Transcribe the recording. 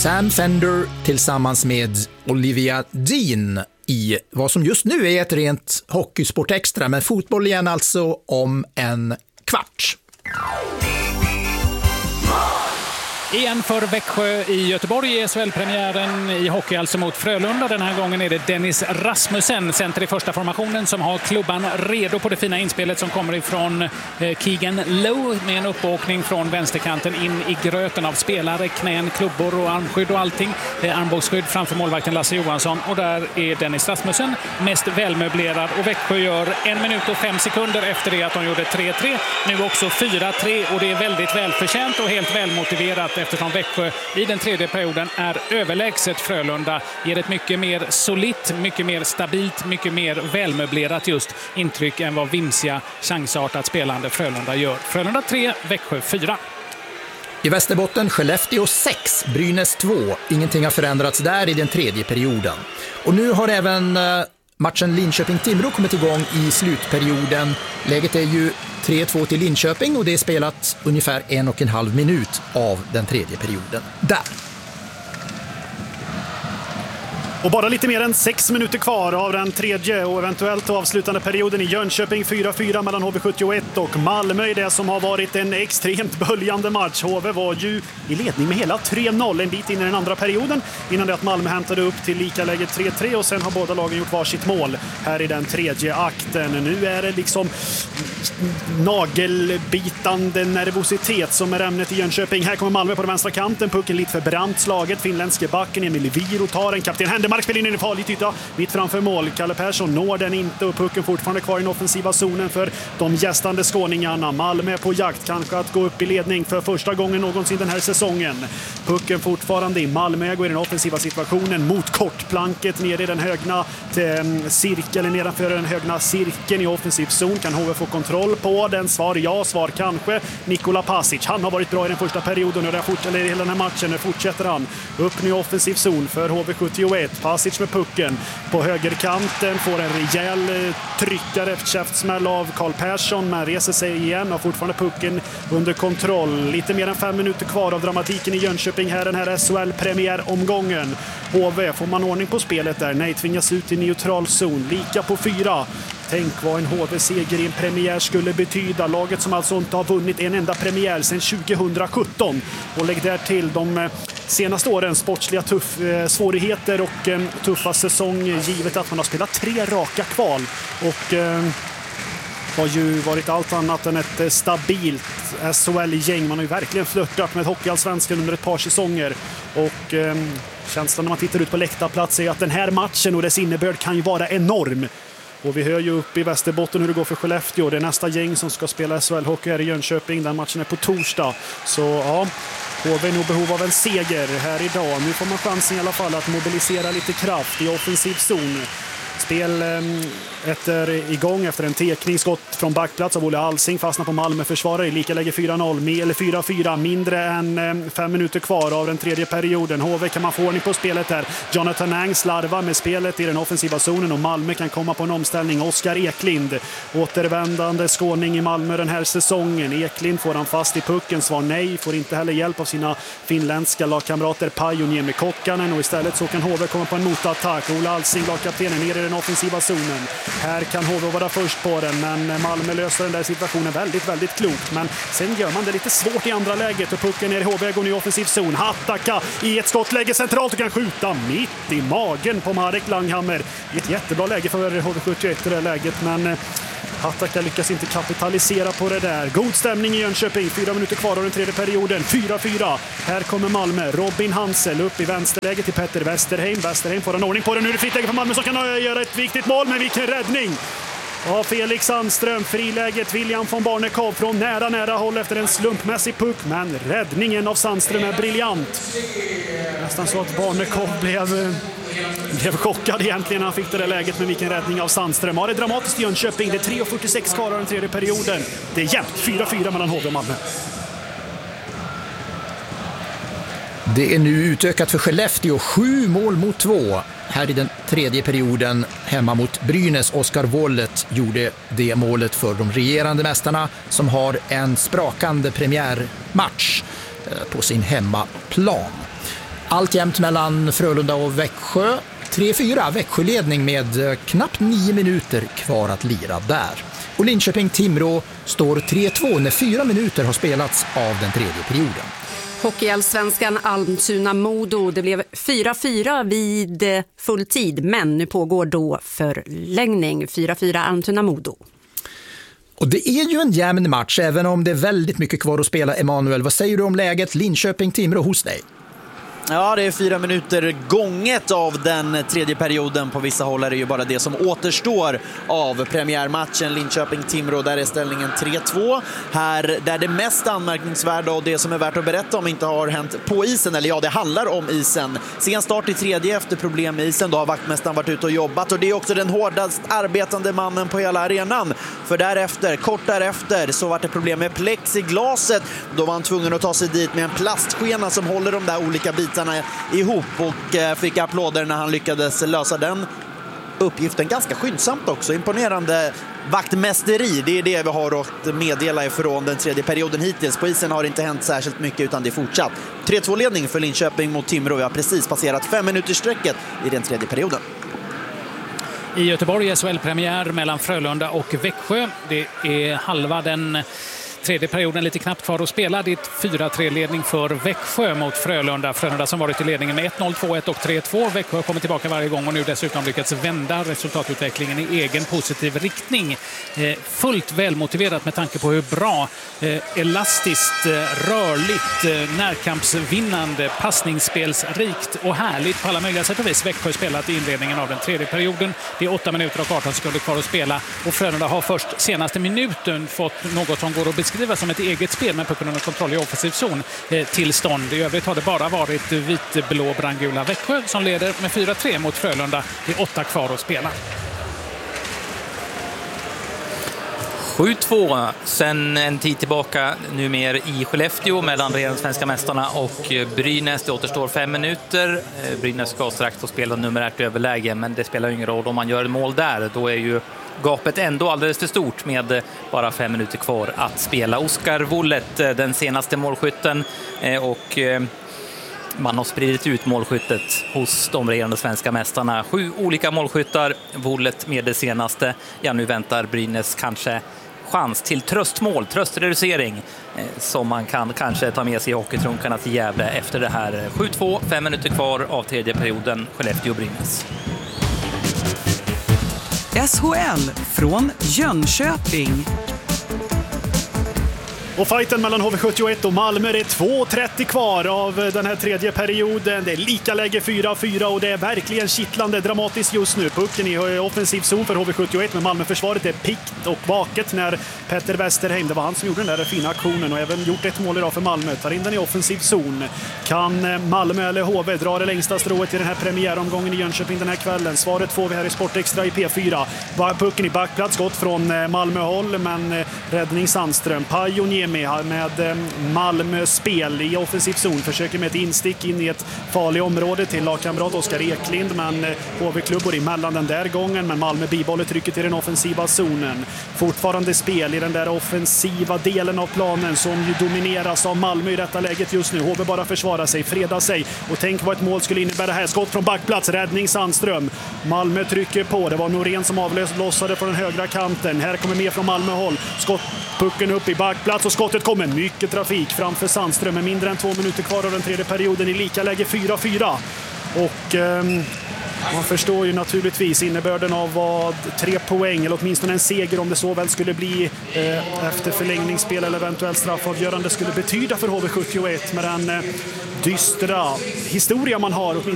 Sam Fender tillsammans med Olivia Dean i vad som just nu är ett rent hockeysport extra, men fotboll igen alltså om en kvart. Igen för Växjö i Göteborg i SHL-premiären i hockey, alltså mot Frölunda. Den här gången är det Dennis Rasmussen, center i första formationen, som har klubban redo på det fina inspelet som kommer ifrån Keegan Lowe med en uppåkning från vänsterkanten in i gröten av spelare, knän, klubbor och armskydd och allting. Armbågsskydd framför målvakten Lasse Johansson, och där är Dennis Rasmussen mest välmöblerad, och Växjö gör 1 minut och 5 sekunder efter det att de gjorde 3-3. Nu också 4-3, och det är väldigt välförtjänt och helt välmotiverat, eftersom Växjö i den tredje perioden är överlägset Frölunda. Ger ett mycket mer solitt, mycket mer stabilt, mycket mer välmöblerat just intryck än vad vimsiga, chansartat spelande Frölunda gör. Frölunda 3, Växjö 4. I Västerbotten, Skellefteå 6, Brynäs 2. Ingenting har förändrats där i den tredje perioden. Och nu har även matchen Linköping-Timrå kommit igång i slutperioden. Läget är ju 3-2 till Linköping, och det är spelat ungefär 1,5 minut av den tredje perioden. Där! Och bara lite mer än 6 minuter kvar av den tredje och eventuellt avslutande perioden i Jönköping. 4-4 mellan HV71 och Malmö i det som har varit en extremt böljande match. HV var ju i ledning med hela 3-0 en bit in i den andra perioden, innan det att Malmö hämtade upp till lika läget 3-3, och sen har båda lagen gjort varsitt mål här i den tredje akten. Nu är det liksom nagelbitande nervositet som är ämnet i Jönköping. Här kommer Malmö på den vänstra kanten, pucken lite för brant slaget. Finländske backen Emil Viro tar en, kapten Händemark spelar in i en farlig yta mitt framför mål. Kalle Persson når den inte, och pucken fortfarande kvar i den offensiva zonen för de gästande skåningarna. Malmö är på jakt kanske att gå upp i ledning för första gången någonsin den här säsongen. Pucken fortfarande i Malmö, går i den offensiva situationen mot kortplanket ner i den högna cirkeln, nedanför den högna cirkeln i offensiv zon. Kan HV få kontroll på den? Svar ja, svar kanske. Nikola Pasic, han har varit bra i den första perioden, och i hela den här matchen nu fortsätter han upp nu i offensiv zon för HV71. Pasic med pucken på högerkanten, får en rejäl tryckare, käftsmäll av Karl Persson, men reser sig igen och fortfarande pucken under kontroll. Lite mer än 5 minuter kvar av dramatiken i Jönköping här, den här SHL-premiäromgången. HV, får man ordning på spelet där? Nej, tvingas ut i neutral zon. Lika på 4. Tänk vad en HV-seger i en premiär skulle betyda. Laget som alltså inte har vunnit en enda premiär sedan 2017. Och lägg där till de senaste årens sportsliga svårigheter och tuffa säsong, givet att man har spelat 3 raka kval. Och har ju varit allt annat än ett stabilt SHL-gäng. Man har ju verkligen flörtat med hockeyallsvenskan under ett par säsonger. Och känslan när man tittar ut på läktarplats är att den här matchen och dess innebörd kan ju vara enorm. Och vi hör ju upp i Västerbotten hur det går för Skellefteå. Det är nästa gäng som ska spela SHL-hockey här i Jönköping. Den matchen är på torsdag. Så ja, HV är nog behov av en seger här idag. Nu får man chansen i alla fall att mobilisera lite kraft i offensiv zon. Spel igång efter en tekningsskott från backplats av Olle Alsing, fastnar på Malmö-försvarare i lika läge 4-0 eller 4-4, mindre än 5 minuter kvar av den tredje perioden. HV kan man få ordning på spelet där. Jonathan Ang slarvar med spelet i den offensiva zonen, och Malmö kan komma på en omställning. Oskar Eklind, återvändande skåning i Malmö den här säsongen. Eklind får han fast i pucken, svar nej, får inte heller hjälp av sina finländska lagkamrater Pai och Niemi Kokkanen, och istället så kan HV komma på en motattack. Olle Alsing, lagkaptenen, ner i den offensiva zonen. Här kan HV vara först på den, men Malmö löser den där situationen väldigt, väldigt klokt. Men sen gör man det lite svårt i andra läget, och pucken ner i HV, går nu i offensiv zon. Hattaka i ett skottläge centralt och kan skjuta mitt i magen på Marek Langhammer. I ett jättebra läge för HV71 i det läget, men Hattaka lyckas inte kapitalisera på det där. God stämning i Jönköping, 4 minuter kvar av den tredje perioden. 4-4. Här kommer Malmö. Robin Hansel upp i vänsterläget till Petter Westerheim. Westerheim får en ordning på den. Nu är det fritt läge för Malmö som kan göra ett viktigt mål, men vilken räddning! Ja, Felix Sandström, friläget William von Barnekow från nära håll efter en slumpmässig puck, men räddningen av Sandström är briljant. Nästan så att Barnekow blev chockad egentligen när han fick det där läget, med vilken räddning av Sandström. Ja, det är dramatiskt i Jönköping. Det är 3:46 kvar av den tredje perioden. Det är jämnt, 4-4 mellan HV och Malmö. Det är nu utökat för Skellefteå, 7-2 här i den tredje perioden hemma mot Brynäs. Oskar Wållet gjorde det målet för de regerande mästarna, som har en sprakande premiärmatch på sin hemmaplan. Alltjämt mellan Frölunda och Växjö. 3-4 Växjöledning med knappt 9 minuter kvar att lira där. Och Linköping-Timrå står 3-2 när 4 minuter har spelats av den tredje perioden. Hockeyallsvenskan Almtuna-Modo. Det blev 4-4 vid full tid, men nu pågår då förlängning. 4-4 Almtuna-Modo. Och det är ju en jämn match, även om det är väldigt mycket kvar att spela. Emanuel, vad säger du om läget Linköping-Timrå hos dig? Ja, det är 4 minuter gånget av den tredje perioden. På vissa håll är det ju bara det som återstår av premiärmatchen Linköping-Timrå. Där är ställningen 3-2. Här där det mest anmärkningsvärda och det som är värt att berätta om inte har hänt på isen. Eller ja, det handlar om isen. Sen start i tredje efter problem med isen. Då har vaktmästaren varit ute och jobbat. Och det är också den hårdast arbetande mannen på hela arenan. För därefter, kort därefter, så var det problem med plexiglaset. Då var han tvungen att ta sig dit med en plastskena som håller de där olika bitarna ihop och fick applåder när han lyckades lösa den uppgiften ganska skyndsamt också. Imponerande vaktmästeri, det är det vi har att meddela ifrån den tredje perioden hittills. På isen har det inte hänt särskilt mycket utan det är fortsatt. 3-2-ledning för Linköping mot Timrå. Vi har precis passerat 5-minutersstrecket i den tredje perioden. I Göteborg är SHL-premiär mellan Frölunda och Växjö. Det är halva den tredje perioden, lite knappt kvar att spela. Det är 4-3-ledning för Växjö mot Frölunda. Frölunda som varit i ledningen med 1-0, 2-1 och 3-2. Växjö kommer tillbaka varje gång och nu dessutom lyckats vända resultatutvecklingen i egen positiv riktning. Fullt välmotiverat med tanke på hur bra, elastiskt, rörligt, närkampsvinnande, passningsspelsrikt och härligt på alla möjliga sätt och vis Växjö spelat i inledningen av den tredje perioden. Det är 8 minuter och 18 sekunder kvar att spela och Frölunda har först senaste minuten fått något som går att beskriva som ett eget spel med pucken under kontroll i offensiv zon tillstånd. I övrigt har det bara varit vitblå brandgula Växjö som leder med 4-3 mot Frölunda. Det är 8 kvar att spela. 7-2 sen en tid tillbaka numera i Skellefteå mellan regerande svenska mästarna och Brynäs. Det återstår 5 minuter. Brynäs ska strax att spela numerärt överläge, men det spelar ingen roll om man gör mål där. Då är ju gapet ändå alldeles för stort med bara 5 minuter kvar att spela. Oskar Wullet, den senaste målskytten, och man har spridit ut målskyttet hos de regerande svenska mästarna. 7 olika målskyttar, Wullet med det senaste. Ja, nu väntar Brynäs kanske chans till tröstmål, tröstreducering som man kan kanske ta med sig i hockeytrunkarna till Gävle efter det här. 7-2, 5 minuter kvar av tredje perioden, Skellefteå-Brynäs. SHL från Jönköping. Och fighten mellan HV71 och Malmö, det är 2.30 kvar av den här tredje perioden. Det är lika läge 4-4 och det är verkligen kittlande dramatiskt just nu. Pucken i offensiv zon för HV71, men Malmöförsvaret är pikt och vaket när Petter Westerheim, det var han som gjorde den där fina aktionen och även gjort ett mål idag för Malmö, tar in den i offensiv zon. Kan Malmö eller HV dra det längsta strået i den här premiäromgången i Jönköping den här kvällen? Svaret får vi här i Sportextra i P4. Pucken i backplats, skott från Malmöhåll, men räddning Sandström. Pajonier med Malmö spel i offensiv zon, försöker med ett instick in i ett farligt område till lagkamrat Oskar Eklind, men HV-klubbor emellan den där gången, men Malmö bibehåller trycket i den offensiva zonen. Fortfarande spel i den där offensiva delen av planen som ju domineras av Malmö i detta läget just nu. HV bara försvarar sig, fredar sig och tänk vad ett mål skulle innebära här. Skott från backplats, räddning Sandström. Malmö trycker på, det var Norén som avlossade från den högra kanten. Här kommer mer från Malmöhåll. Skott, pucken upp i backplats och skottet kommer. Mycket trafik framför Sandström med mindre än 2 minuter kvar av den tredje perioden i lika läge 4-4. Och man förstår ju naturligtvis innebörden av vad 3 poäng eller åtminstone en seger, om det så väl skulle bli efter förlängningsspel eller eventuellt straffavgörande, skulle betyda för HV71 med den dystra historia man har åtminstone